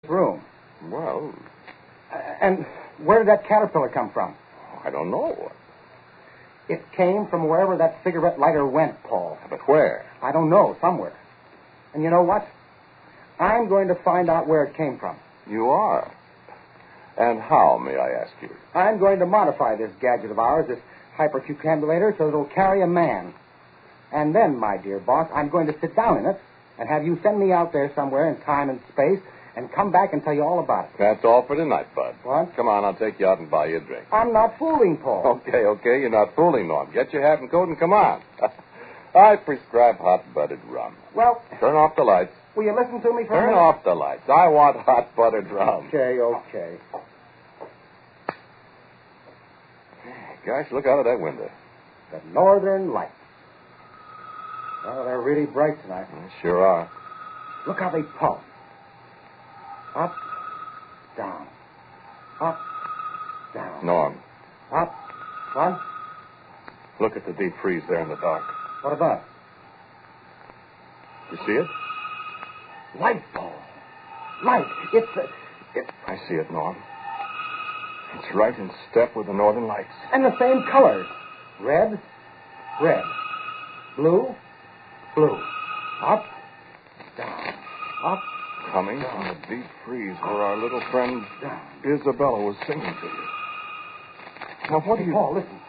room. Well, And where did that caterpillar come from? I don't know. It came from wherever that cigarette lighter went, Paul. But where? I don't know, somewhere. And you know what? I'm going to find out where it came from. You are. And how, may I ask you? I'm going to modify this gadget of ours, this hypercubecambulator, so it'll carry a man. And then, my dear boss, I'm going to sit down in it and have you send me out there somewhere in time and space and come back and tell you all about it. That's all for tonight, Bud. What? Come on, I'll take you out and buy you a drink. I'm not fooling, Paul. Okay, you're not fooling, Norm. Get your hat and coat and come on. I prescribe hot-buttered rum. Well, Turn off the lights. will you listen to me for a Turn minute? off the lights. I want hot-buttered rum. Okay. Gosh, look out of that window. The Northern Lights. Oh, they're really bright tonight. Sure are. Look how they pulse. Up, down. Up, down. Norm, Up. What? look at the deep freeze there in the dark. What about? You see it? Light, Paul. Light. It's... I see it, Norm. It's right in step with the Northern Lights. And the same colors. Red, red. Blue, blue. Up, down. Up, Coming from the deep freeze where our little friend down. Isabella was singing to you. Now, what do you... Paul, listen.